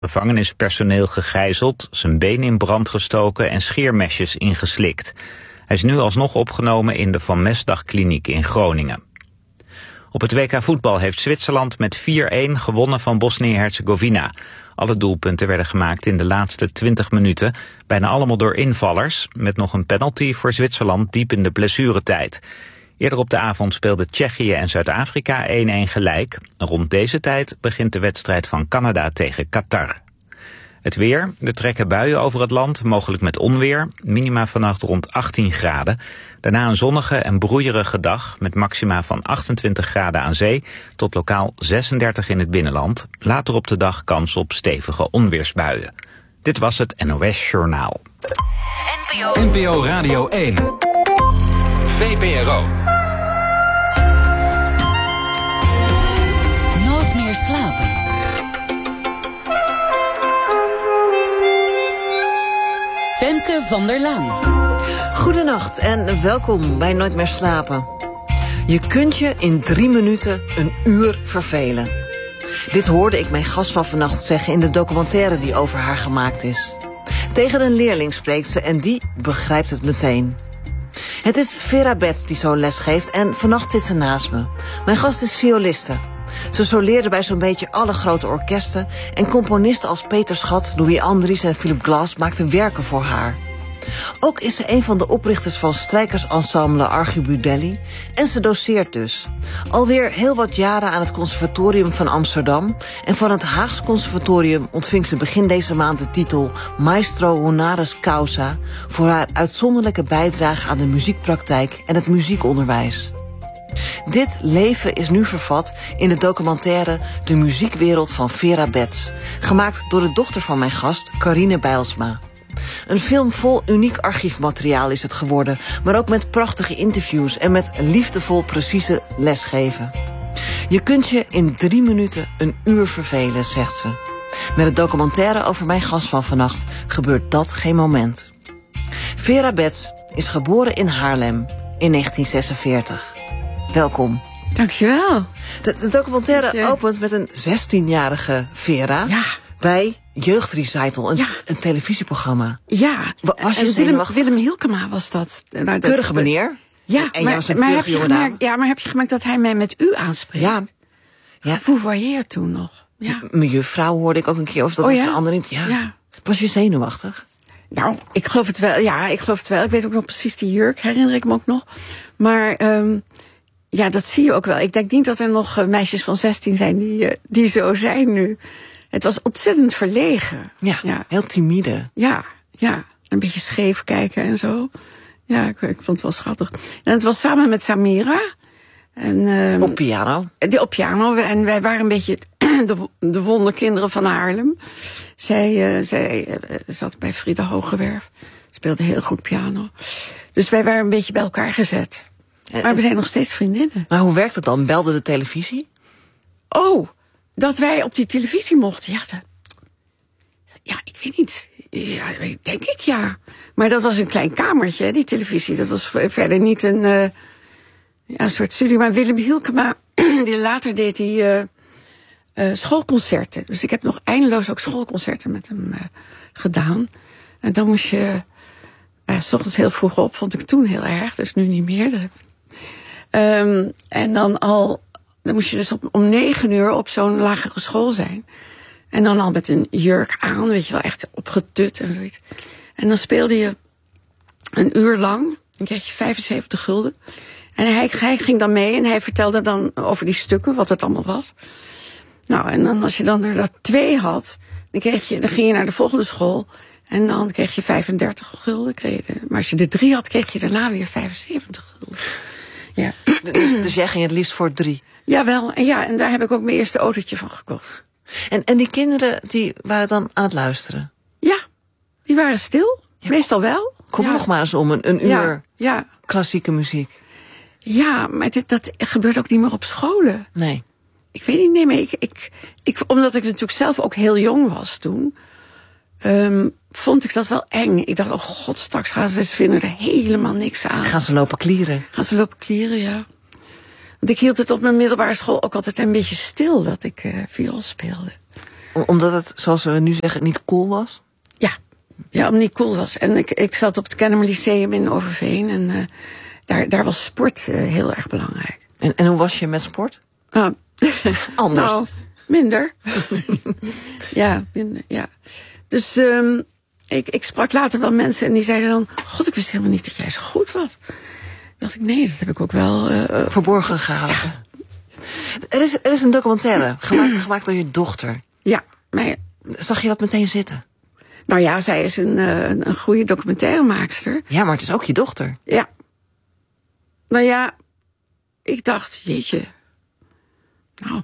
Gevangenispersoneel gegijzeld, zijn been in brand gestoken en scheermesjes ingeslikt. Hij is nu alsnog opgenomen in de Van Mesdag-kliniek in Groningen. Op het WK voetbal heeft Zwitserland met 4-1 gewonnen van Bosnië-Herzegovina. Alle doelpunten werden gemaakt in de laatste 20 minuten, bijna allemaal door invallers, met nog een penalty voor Zwitserland diep in de blessuretijd. Eerder op de avond speelden Tsjechië en Zuid-Afrika 1-1 gelijk. Rond deze tijd begint de wedstrijd van Canada tegen Qatar. Het weer, er trekken buien over het land, mogelijk met onweer. Minima vannacht rond 18 graden. Daarna een zonnige en broeierige dag met maxima van 28 graden aan zee tot lokaal 36 in het binnenland. Later op de dag kans op stevige onweersbuien. Dit was het NOS Journaal. NPO Radio 1. VPRO. Nooit meer slapen. Femke van der Laan. Goedenacht en welkom bij Nooit meer slapen. Je kunt je in 3 minuten een uur vervelen. Dit hoorde ik mijn gast van vannacht zeggen in de documentaire die over haar gemaakt is. Tegen een leerling spreekt ze en die begrijpt het meteen. Het is Vera Betts die zo'n les geeft en vannacht zit ze naast me. Mijn gast is violiste. Ze soleerde bij zo'n beetje alle grote orkesten en componisten als Peter Schat, Louis Andries en Philip Glass maakten werken voor haar. Ook is ze een van de oprichters van strijkersensemble Archibudelli en ze doceert dus. Alweer heel wat jaren aan het Conservatorium van Amsterdam en van het Haags Conservatorium ontving ze begin deze maand de titel Maestro Honoris Causa voor haar uitzonderlijke bijdrage aan de muziekpraktijk en het muziekonderwijs. Dit leven is nu vervat in de documentaire De muziekwereld van Vera Betts, gemaakt door de dochter van mijn gast, Carine Bijlsma. Een film vol uniek archiefmateriaal is het geworden, maar ook met prachtige interviews en met liefdevol precieze lesgeven. Je kunt je in 3 minuten een uur vervelen, zegt ze. Met het documentaire over mijn gast van vannacht gebeurt dat geen moment. Vera Betts is geboren in Haarlem in 1946. Welkom. Dankjewel. De documentaire opent met een 16-jarige Vera. Ja. Bij Jeugdrecital, een televisieprogramma. Ja, Was je Willem Hielkema was dat. Keurige meneer. Ja, en jij was een keurige jonge dame. Maar heb je gemerkt dat hij mij met u aanspreekt? Ja. Vouvoyeer toen nog. Ja. Mejuffrouw hoorde ik ook een keer, of dat was een ander niet. Ja. Was je zenuwachtig? Nou, ik geloof het wel. Ja, ik geloof het wel. Ik weet ook nog precies die jurk, herinner ik me ook nog. Maar ja, dat zie je ook wel. Ik denk niet dat er nog meisjes van 16 zijn die zo zijn nu. Het was ontzettend verlegen. Ja, heel timide. Ja, een beetje scheef kijken en zo. Ja, ik vond het wel schattig. En het was samen met Samira. En, op piano? Op piano. En wij waren een beetje de wonderkinderen van Haarlem. Zij zat bij Frida Hogewerf. Speelde heel goed piano. Dus wij waren een beetje bij elkaar gezet. Maar we zijn nog steeds vriendinnen. Maar hoe werkt het dan? Belde de televisie? Oh, dat wij op die televisie mochten. Ja, ik weet niet. Ja, denk ik, ja. Maar dat was een klein kamertje, die televisie. Dat was verder niet een soort studio. Maar Willem Hielkema, die later deed hij schoolconcerten. Dus ik heb nog eindeloos ook schoolconcerten met hem gedaan. En dan moest je 's ochtends heel vroeg op, vond ik toen heel erg. Dus nu niet meer. En dan moest je dus om 9 uur op zo'n lagere school zijn. En dan al met een jurk aan, weet je wel, echt opgetut en zoiets. En dan speelde je een uur lang. Dan kreeg je 75 gulden. En hij ging dan mee en hij vertelde dan over die stukken, wat het allemaal was. Nou, en dan als je dan er dat 2 had, dan ging je naar de volgende school. En dan kreeg je 35 gulden. Maar als je er 3 had, kreeg je daarna weer 75 gulden. Ja. Dus jij ging het liefst voor 3? Jawel, en daar heb ik ook mijn eerste autootje van gekocht. En die kinderen, die waren dan aan het luisteren? Ja, die waren stil. Ja, meestal wel. Kom nog maar eens om een uur klassieke muziek. Ja, maar dat gebeurt ook niet meer op scholen. Nee. Ik weet niet, maar omdat ik natuurlijk zelf ook heel jong was toen, vond ik dat wel eng. Ik dacht, oh god, straks gaan ze vinden er helemaal niks aan. Gaan ze lopen klieren? Ja. Want ik hield het op mijn middelbare school ook altijd een beetje stil dat ik viool speelde. Omdat het, zoals we nu zeggen, niet cool was? Ja, omdat het niet cool was. En ik zat op het Kennemer Lyceum in Overveen. En daar was sport heel erg belangrijk. En hoe was je met sport? Anders? Nou, minder. minder, ja. Dus ik sprak later wel mensen en die zeiden dan... God, ik wist helemaal niet dat jij zo goed was. Dacht ik, nee, dat heb ik ook wel... verborgen gehouden. Ja. Er is een documentaire gemaakt door je dochter. Ja. Maar... Zag je dat meteen zitten? Nou ja, zij is een goede documentairemaakster. Ja, maar het is ook je dochter. Ja. Nou ja, ik dacht, jeetje... Nou,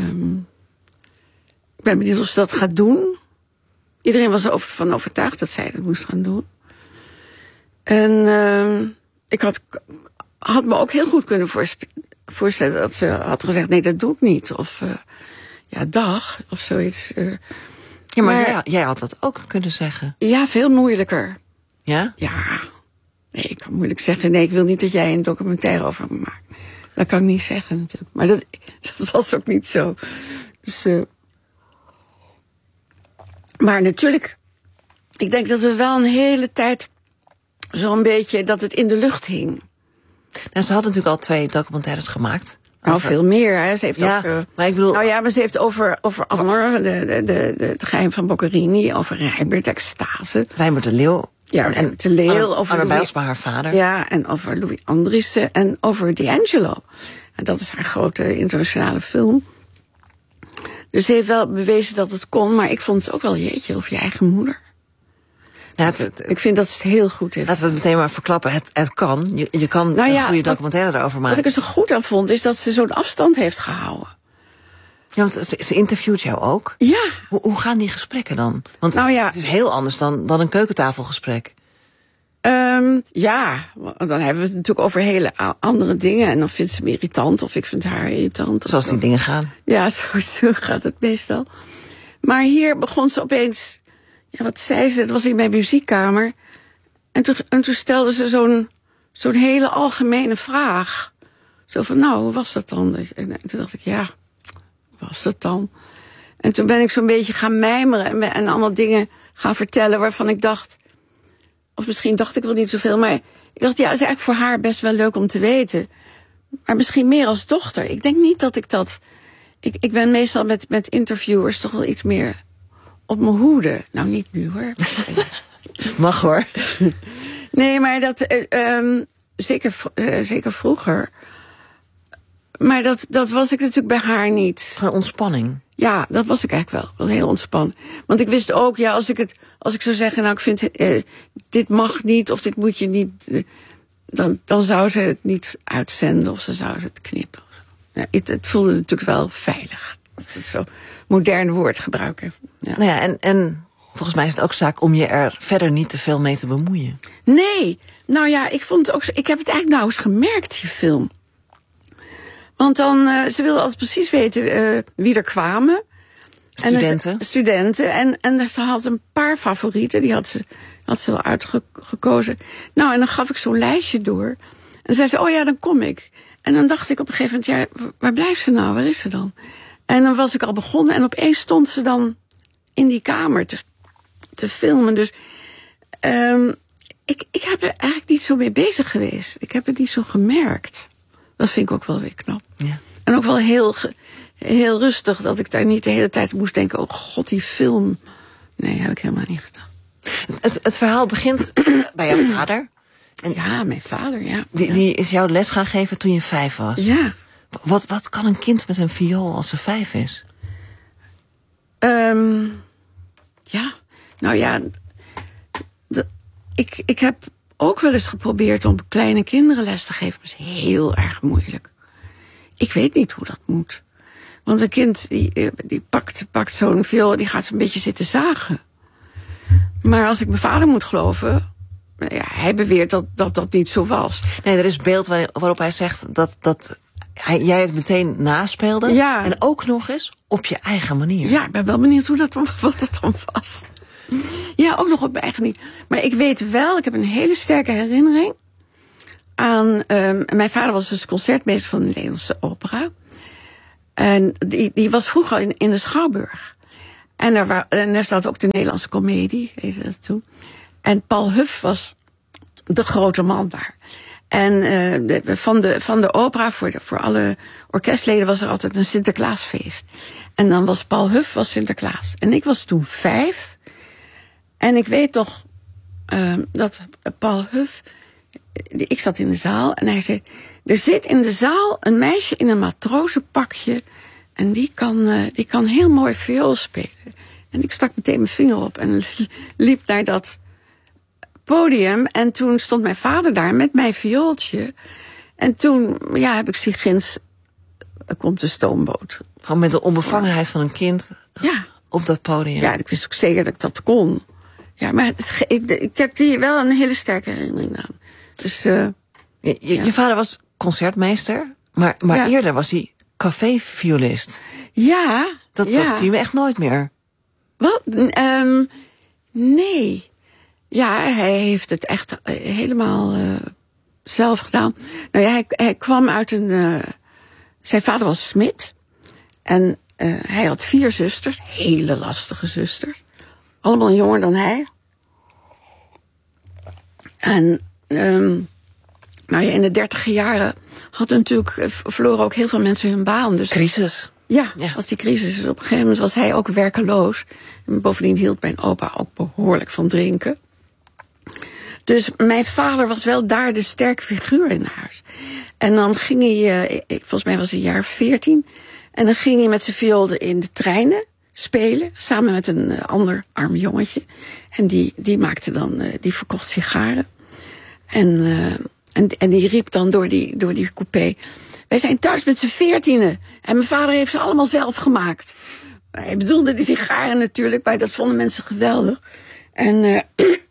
ik ben benieuwd of ze dat gaat doen. Iedereen was ervan overtuigd dat zij dat moest gaan doen. En ik had me ook heel goed kunnen voorstellen dat ze had gezegd... nee, dat doe ik niet. Of dag, of zoiets. Ja, maar jij had dat ook kunnen zeggen. Ja, veel moeilijker. Ja? Ja. Nee, ik kan moeilijk zeggen... nee, ik wil niet dat jij een documentaire over me maakt. Dat kan ik niet zeggen natuurlijk. Maar dat was ook niet zo. Dus, maar natuurlijk... Ik denk dat we wel een hele tijd... zo'n beetje dat het in de lucht hing. Nou, ze had natuurlijk al 2 documentaires gemaakt. Nou, veel meer. Hè. Ze heeft ook... maar ik bedoel... Nou ja, maar ze heeft over Anner, het geheim van Boccherini... over Rijnbert, extase. Rijnbert de Leeuw. Ja, en de Leeuw. Over Anna Bijlsma, haar vader. Ja, en over Louis Andriessen en over D'Angelo. En dat is haar grote internationale film. Dus ze heeft wel bewezen dat het kon... maar ik vond het ook wel, jeetje, over je eigen moeder. Ja, ik vind dat het heel goed is. Laten we het meteen maar verklappen. Het kan. Je kan een goede documentaire erover maken. Wat ik er zo goed aan vond, is dat ze zo'n afstand heeft gehouden. Ja, want ze interviewt jou ook. Ja. Hoe gaan die gesprekken dan? Want het is heel anders dan een keukentafelgesprek. Ja, dan hebben we het natuurlijk over hele andere dingen. En dan vindt ze me irritant of ik vind haar irritant. Zoals die dingen gaan. Ja, zo gaat het meestal. Maar hier begon ze opeens... Ja, wat zei ze? Het was in mijn muziekkamer. En toen stelde ze zo'n hele algemene vraag. Zo van, nou, hoe was dat dan? En toen dacht ik, ja, hoe was dat dan? En toen ben ik zo'n beetje gaan mijmeren en allemaal dingen gaan vertellen waarvan ik dacht... Of misschien dacht ik wel niet zoveel, maar ik dacht, ja, het is eigenlijk voor haar best wel leuk om te weten. Maar misschien meer als dochter. Ik denk niet dat ik dat... Ik ben meestal met interviewers toch wel iets meer op mijn hoede. Nou, niet nu hoor. Mag hoor. Nee, maar dat... zeker vroeger. Maar dat was ik natuurlijk bij haar niet. Gewoon ontspanning. Ja, dat was ik eigenlijk wel heel ontspannen. Want ik wist ook, ja, als ik zou zeggen... nou, ik vind, dit mag niet of dit moet je niet... dan zou ze het niet uitzenden of ze zou het knippen. Ja, het voelde natuurlijk wel veilig. Dat is zo'n modern woord gebruiken. Ja. Nou ja, en volgens mij is het ook zaak om je er verder niet te veel mee te bemoeien. Nee, nou ja, ik vond het ook... Ik heb het eigenlijk nou eens gemerkt, die film... Want dan, ze wilden altijd precies weten wie er kwamen. Studenten. En ze had een paar favorieten, die had ze wel uitgekozen. Nou, en dan gaf ik zo'n lijstje door. En dan zei ze, oh ja, dan kom ik. En dan dacht ik op een gegeven moment, ja, waar blijft ze nou? Waar is ze dan? En dan was ik al begonnen en opeens stond ze dan in die kamer te filmen. Dus ik heb er eigenlijk niet zo mee bezig geweest. Ik heb het niet zo gemerkt. Dat vind ik ook wel weer knap. Ja. En ook wel heel rustig dat ik daar niet de hele tijd moest denken... oh god, die film. Nee, heb ik helemaal niet gedaan. Het verhaal begint bij jouw vader. En ja, mijn vader, ja. Die is jou les gaan geven toen je 5 was. Ja. Wat kan een kind met een viool als ze 5 is? Ja, nou ja... Ik heb ook wel eens geprobeerd om kleine kinderen les te geven. Maar dat is heel erg moeilijk. Ik weet niet hoe dat moet. Want een kind die pakt zo'n viool, die gaat zo'n beetje zitten zagen. Maar als ik mijn vader moet geloven... Ja, hij beweert dat niet zo was. Nee, er is beeld waarop hij zegt dat jij het meteen naspeelde. Ja. En ook nog eens op je eigen manier. Ja, ik ben wel benieuwd wat het dan was. Ja, ook nog op mijn eigen manier. Maar ik weet wel, ik heb een hele sterke herinnering aan... mijn vader was dus concertmeester van de Nederlandse Opera. En die was vroeger in de Schouwburg. En daar zat ook de Nederlandse Comedie, heette dat toen. En Paul Huff was de grote man daar. En van de opera, voor alle orkestleden was er altijd een Sinterklaasfeest. En dan was Paul Huff Sinterklaas. En ik was toen 5. En ik weet toch dat Paul Huff... Ik zat in de zaal en hij zei... Er zit in de zaal een meisje in een matrozenpakje... en die kan heel mooi viool spelen. En ik stak meteen mijn vinger op en liep naar dat podium. En toen stond mijn vader daar met mijn viooltje. En toen heb ik ginds... Er komt de stoomboot. Gewoon met de onbevangenheid van een kind op dat podium. Ja, ik wist ook zeker dat ik dat kon. Ja, maar ik heb hier wel een hele sterke herinnering aan. Dus, je vader was concertmeester, maar eerder was hij caféviolist. Ja. Dat zie je me echt nooit meer. Wat? Nee. Ja, hij heeft het echt helemaal zelf gedaan. Nou ja, hij kwam uit zijn vader was smid. En hij had 4 zusters. Hele lastige zusters. Allemaal jonger dan hij. En in de 30e jaren verloren ook heel veel mensen hun baan. Dus, crisis. Ja, was die crisis. Dus op een gegeven moment was hij ook werkeloos. En bovendien hield mijn opa ook behoorlijk van drinken. Dus mijn vader was wel daar de sterke figuur in huis. En dan ging hij, volgens mij was hij jaar 14... en dan ging hij met zijn viool in de treinen spelen... samen met een ander arm jongetje. En die maakte dan, die verkocht sigaren. En die riep dan door die coupé... Wij zijn thuis met z'n 14e. En mijn vader heeft ze allemaal zelf gemaakt. Hij bedoelde die sigaren natuurlijk, maar dat vonden mensen geweldig. En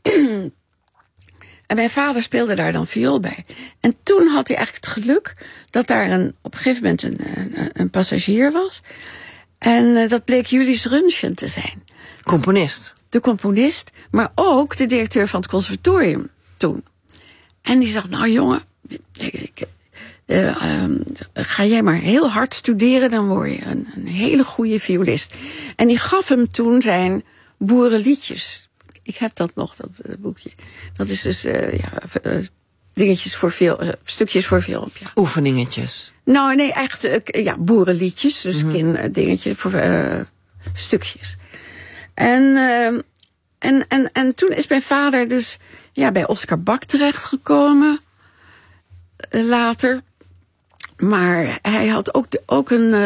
mijn vader speelde daar dan viool bij. En toen had hij eigenlijk het geluk dat daar op een gegeven moment een passagier was. En dat bleek Julius Röntgen te zijn. Componist. De componist, maar ook de directeur van het conservatorium toen. En die zegt, nou jongen, ga jij maar heel hard studeren, dan word je een hele goede violist. En die gaf hem toen zijn boerenliedjes. Ik heb dat nog, dat boekje. Dat is dus dingetjes voor stukjes voor film. Ja. Oefeningetjes. Nou, nee, echt boerenliedjes. Dus dingetjes voor stukjes. En toen is mijn vader dus bij Oscar Bak terechtgekomen. Later. Maar hij had ook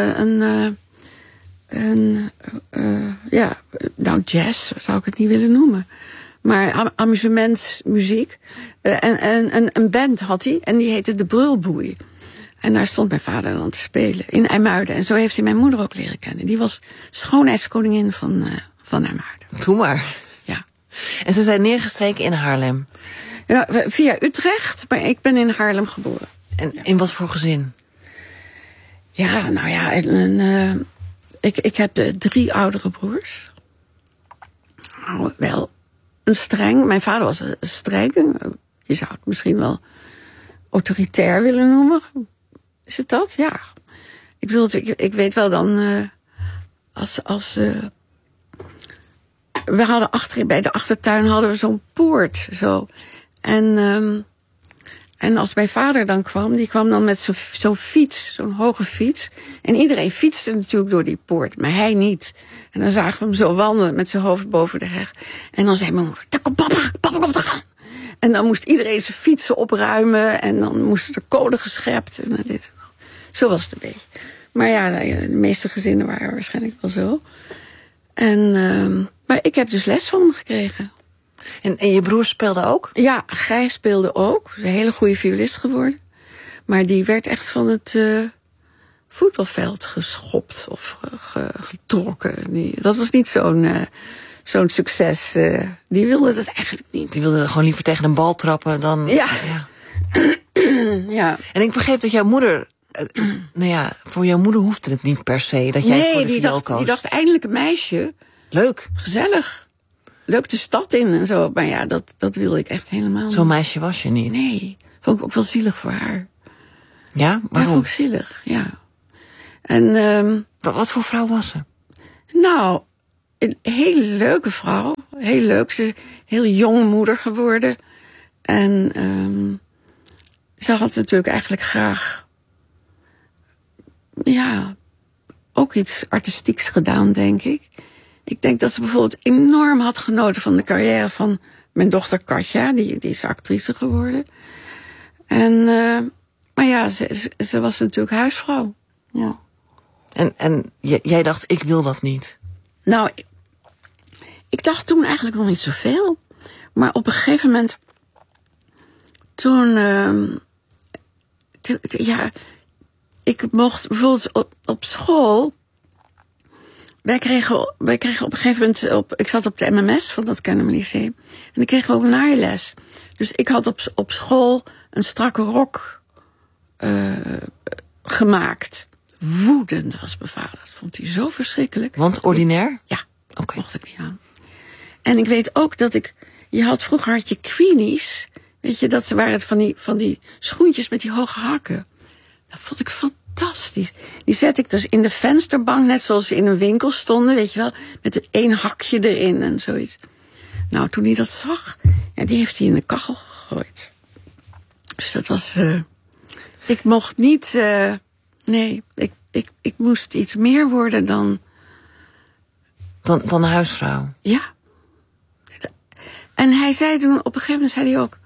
jazz zou ik het niet willen noemen. Maar amusementsmuziek. En een band had hij. En die heette De Brulboei. En daar stond mijn vader dan te spelen. In IJmuiden. En zo heeft hij mijn moeder ook leren kennen. Die was schoonheidskoningin van IJmuiden. Doe maar. Ja. En ze zijn neergestreken in Haarlem. Ja, via Utrecht. Maar ik ben in Haarlem geboren. En in wat voor gezin? Ja, nou ja. Ik heb 3 oudere broers. Nou, wel een streng. Mijn vader was een streng. Je zou het misschien wel autoritair willen noemen. Is het dat? Ja. Ik bedoel, ik weet wel dan... we hadden bij de achtertuin hadden we zo'n poort. Zo. En als mijn vader dan kwam, die kwam dan met zo'n fiets, zo'n hoge fiets. En iedereen fietste natuurlijk door die poort, maar hij niet. En dan zagen we hem zo wandelen met zijn hoofd boven de heg. En dan zei mijn moeder, daar komt papa komt eraan. En dan moest iedereen zijn fietsen opruimen. En dan moesten er kolen geschept. En dit. Zo was het een beetje. Maar ja, de meeste gezinnen waren waarschijnlijk wel zo. Maar ik heb dus les van hem gekregen. En je broer speelde ook? Ja, Gijs speelde ook. Een hele goede violist geworden. Maar die werd echt van het voetbalveld geschopt of getrokken. Dat was niet zo'n succes. Die wilde dat eigenlijk niet. Die wilde gewoon liever tegen een bal trappen dan... Ja. Ja. En ik begreep dat jouw moeder... voor jouw moeder hoefde het niet per se dat jij voor de viool koos. Die dacht eindelijk een meisje. Leuk. Gezellig. Leuk de stad in en zo. Maar ja, dat wilde ik echt helemaal niet. Zo'n meisje was je niet? Nee. Vond ik ook wel zielig voor haar. Ja? Waarom? Ja, vond ik zielig, ja. En, wat voor vrouw was ze? Nou, een hele leuke vrouw. Heel leuk. Ze is heel jong moeder geworden. En ze had natuurlijk eigenlijk graag... ja, ook iets artistieks gedaan, denk ik. Ik denk dat ze bijvoorbeeld enorm had genoten van de carrière van mijn dochter Katja. Die is actrice geworden. En, maar ja, ze was natuurlijk huisvrouw. Ja. En jij dacht, ik wil dat niet? Nou, ik dacht toen eigenlijk nog niet zoveel. Maar op een gegeven moment... Toen... ja, ik mocht bijvoorbeeld op school... Wij kregen op een gegeven moment... ik zat op de MMS van dat Kennemer Lyceum. En ik kreeg ook naailes. Dus ik had op school een strakke rok gemaakt. Woedend was mijn vader. Dat vond hij zo verschrikkelijk. Want ordinair? Ja, Oké. mocht ik niet aan. En ik weet ook dat vroeger had je Queenies. Weet je, dat waren van die schoentjes met die hoge hakken. Dat vond ik fantastisch. Die zette ik dus in de vensterbank, net zoals ze in een winkel stonden, weet je wel. Met het één hakje erin en zoiets. Nou, toen hij dat zag, ja, die heeft hij in de kachel gegooid. Dus dat was... ik mocht niet... nee, ik moest iets meer worden dan... Dan huisvrouw? Ja. En hij zei toen, op een gegeven moment zei hij ook...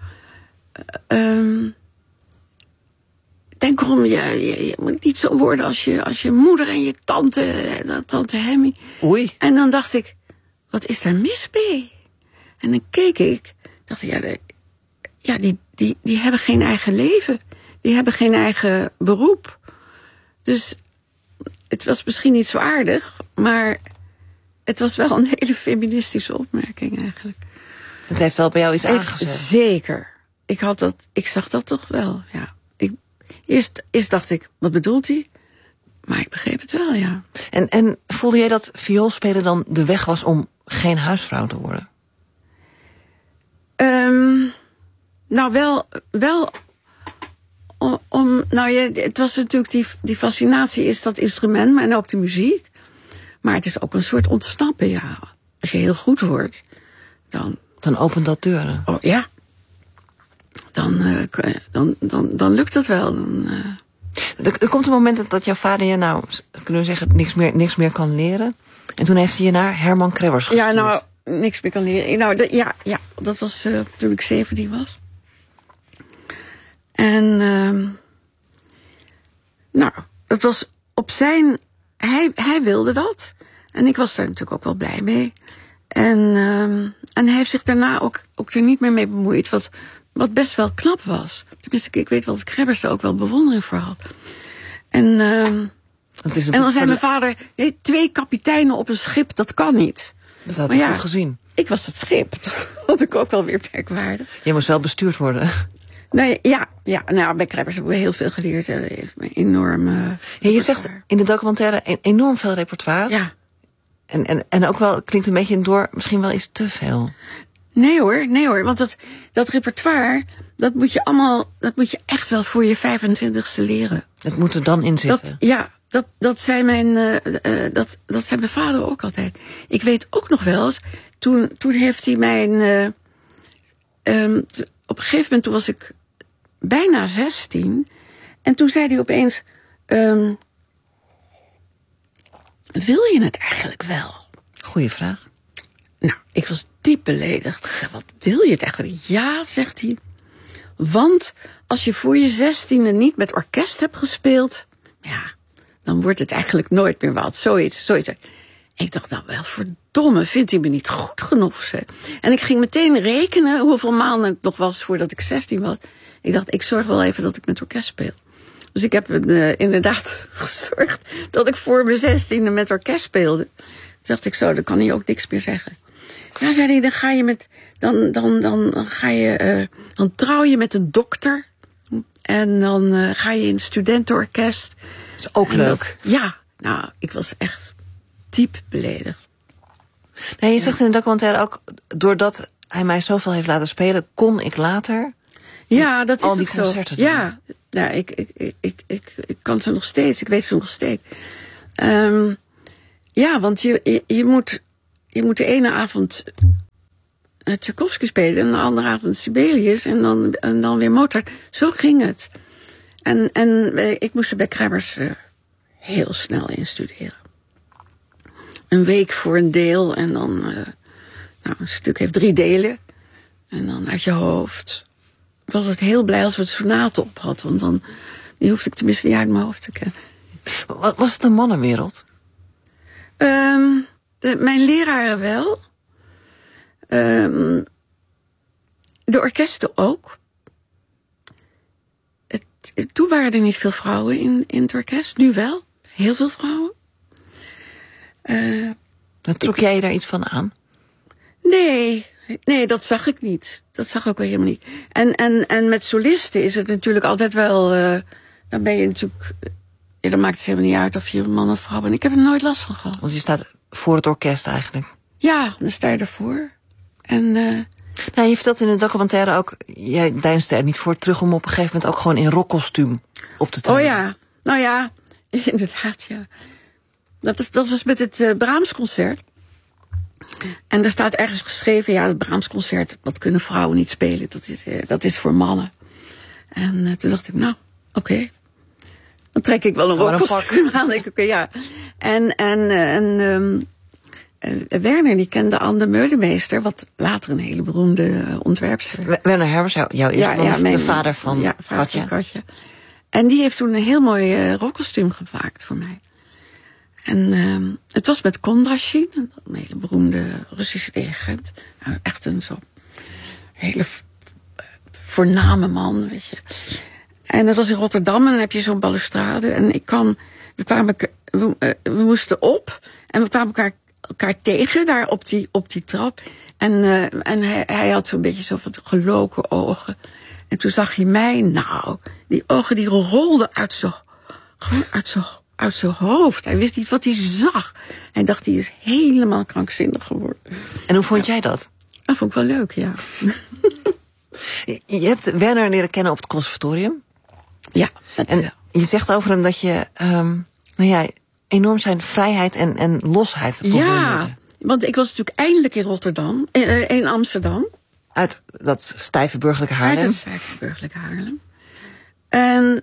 denk erom, je moet niet zo worden als je moeder en je tante Hemmy. Oei. En dan dacht ik, wat is daar mis mee? En dan keek ik, dacht die hebben geen eigen leven. Die hebben geen eigen beroep. Dus het was misschien niet zo aardig, maar het was wel een hele feministische opmerking eigenlijk. Het heeft wel bij jou iets aangezet. Zeker. Ik zag dat toch wel, ja. Eerst dacht ik, wat bedoelt hij? Maar ik begreep het wel, ja. En voelde jij dat vioolspelen dan de weg was om geen huisvrouw te worden? Nou, wel het was natuurlijk die fascinatie is dat instrument, maar en ook de muziek. Maar het is ook een soort ontsnappen, ja. Als je heel goed wordt, dan opent dat deuren. Oh ja. Dan lukt het wel. Er komt een moment dat jouw vader je, nou, kunnen we zeggen, niks meer kan leren. En toen heeft hij je naar Herman Krebbers gestuurd. Ja, nou, niks meer kan leren. Nou, ja, dat was toen ik 17 was. En, nou, dat was op zijn... Hij wilde dat. En ik was daar natuurlijk ook wel blij mee. En hij heeft zich daarna ook er niet meer mee bemoeid. Wat best wel knap was. Tenminste, ik weet wel dat Krebbers er ook wel bewondering voor had. En dan zei mijn vader... 2 kapiteinen op een schip, dat kan niet. Dat had ik goed gezien. Ik was het schip. Dat vond ik ook wel weer merkwaardig. Je moest wel bestuurd worden. Nee, ja, nou, bij Krebbers hebben we heel veel geleerd. Enorm... je zegt in de documentaire enorm veel repertoire. Ja. En ook wel, klinkt een beetje door, misschien wel iets te veel. Nee hoor, want dat repertoire, dat moet je echt wel voor je 25ste leren. Het moet er dan in zitten. Dat zei dat zei mijn vader ook altijd. Ik weet ook nog wel eens, toen heeft hij mijn... op een gegeven moment, toen was ik bijna 16. En toen zei hij opeens... wil je het eigenlijk wel? Goeie vraag. Nou, ik was diep beledigd. Ik zei, wat wil je het eigenlijk? Ja, zegt hij. Want als je voor je 16e niet met orkest hebt gespeeld... ja, dan wordt het eigenlijk nooit meer wat. Zoiets. Ik dacht, nou wel, verdomme, vindt hij me niet goed genoeg? Zeg. En ik ging meteen rekenen hoeveel maanden het nog was voordat ik 16 was. Ik dacht, ik zorg wel even dat ik met orkest speel. Dus ik heb inderdaad gezorgd dat ik voor mijn 16e met orkest speelde. Toen dacht ik zo, dan kan hij ook niks meer zeggen. Ja, zei hij, dan ga je dan trouw je met een dokter. En dan ga je in een studentenorkest. Dat is ook leuk. Nou, ik was echt diep beledigd. Nee, je zegt in de documentaire ook, doordat hij mij zoveel heeft laten spelen, kon ik later... Ja, dat is al die ook zo. concerten doen. Ja, ik kan ze nog steeds. Ik weet ze nog steeds. Ja, want je moet je moet de ene avond Tchaikovsky spelen en de andere avond Sibelius en dan weer Mozart. Zo ging het. En ik moest er bij Kramers heel snel instuderen. Een week voor een deel en dan... een stuk heeft 3 delen. En dan uit je hoofd. Ik was het heel blij als we het sonaten op hadden. Want dan die hoefde ik tenminste niet uit mijn hoofd te kennen. Was het een mannenwereld? Mijn leraren wel. De orkesten ook. Toen waren er niet veel vrouwen in het orkest. Nu wel. Heel veel vrouwen. Trok jij je daar iets van aan? Nee, dat zag ik niet. Dat zag ik ook helemaal niet. En met solisten is het natuurlijk altijd wel... dan ben je natuurlijk... dan maakt het helemaal niet uit of je een man of vrouw bent. Ik heb er nooit last van gehad. Want je staat voor het orkest eigenlijk. Ja, dan sta je ervoor. En... je vertelt in de documentaire ook... jij deinste er niet voor terug om op een gegeven moment ook gewoon in rockkostuum op te treden. Oh ja, nou ja, inderdaad, ja. Dat was met het Brahms-concert. En er staat ergens geschreven... het Brahms-concert, dat kunnen vrouwen niet spelen. Dat is voor mannen. En toen dacht ik, oké. Dan trek ik wel een rockkostuum aan. Oké, ja. En Werner, die kende Anne de Meulemeester... wat later een hele beroemde ontwerpster. Werner Herbers, jouw eerste de vader van Katja. En die heeft toen een heel mooi rockkostuum gemaakt voor mij. En het was met Kondrashin, een hele beroemde Russische dirigent. Echt een zo hele voorname man, weet je. En dat was in Rotterdam en dan heb je zo'n balustrade. En we moesten op en we kwamen elkaar tegen daar op die trap. En hij had zo'n beetje zo van geloken ogen. En toen zag hij mij, die ogen die rolden uit zijn hoofd. Hij wist niet wat hij zag. Hij dacht, hij is helemaal krankzinnig geworden. En hoe vond jij dat? Dat vond ik wel leuk, ja. Je hebt Werner leren kennen op het conservatorium. Ja. En je zegt over hem dat je enorm zijn vrijheid en losheid bewonderde. Ja, want ik was natuurlijk eindelijk in Rotterdam, in Amsterdam. Uit dat stijve burgerlijke Haarlem. En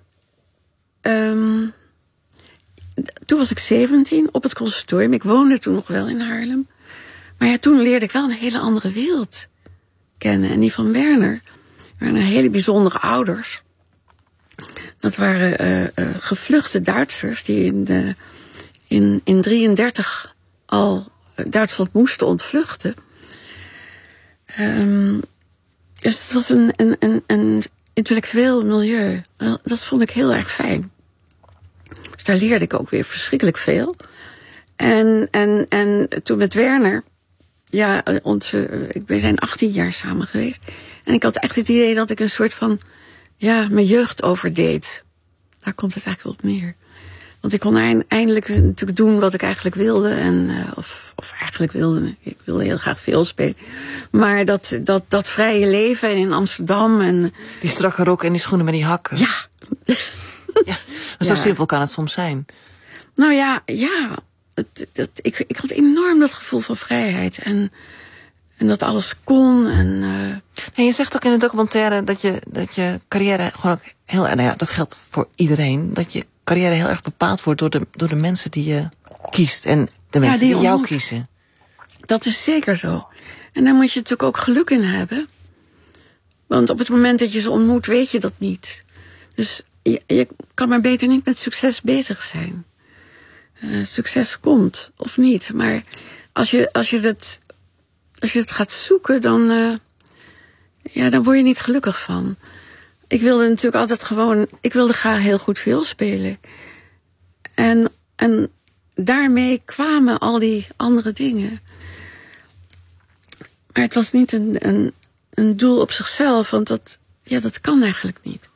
toen was ik 17 op het conservatorium. Ik woonde toen nog wel in Haarlem. Maar ja, toen leerde ik wel een hele andere wereld kennen. En die van Werner waren hele bijzondere ouders. Dat waren gevluchte Duitsers die in 1933 al Duitsland moesten ontvluchten. Dus het was een intellectueel milieu. Dat vond ik heel erg fijn. Dus daar leerde ik ook weer verschrikkelijk veel. En toen met Werner... we zijn 18 jaar samen geweest. En ik had echt het idee dat ik een soort van... mijn jeugd overdeed. Daar komt het eigenlijk wel op neer. Want ik kon eindelijk natuurlijk doen wat ik eigenlijk wilde. Ik wilde heel graag veel spelen. Maar dat vrije leven in Amsterdam en... Die strakke rok en die schoenen met die hakken. Ja. Maar zo simpel kan het soms zijn. Nou ja. Ik had enorm dat gevoel van vrijheid. En dat alles kon. En je zegt ook in de documentaire dat je carrière gewoon ook heel... dat geldt voor iedereen. Dat je carrière heel erg bepaald wordt door de mensen die je kiest. En de mensen die jou kiezen. Dat is zeker zo. En daar moet je natuurlijk ook geluk in hebben. Want op het moment dat je ze ontmoet, weet je dat niet. Dus je kan maar beter niet met succes bezig zijn. Succes komt, of niet. Maar als je het gaat zoeken, dan word je niet gelukkig van. Ik wilde natuurlijk altijd ik wilde graag heel goed viool spelen. En daarmee kwamen al die andere dingen. Maar het was niet een doel op zichzelf, want dat kan eigenlijk niet.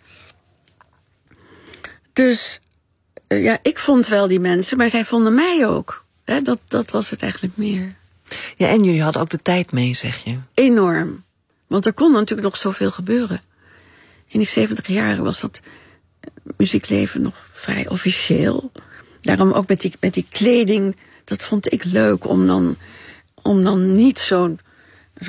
Dus ik vond wel die mensen, maar zij vonden mij ook. Dat was het eigenlijk meer. Ja, en jullie hadden ook de tijd mee, zeg je. Enorm. Want er kon natuurlijk nog zoveel gebeuren. In die 70 jaren was dat muziekleven nog vrij officieel. Daarom ook met die kleding, dat vond ik leuk om om dan niet zo'n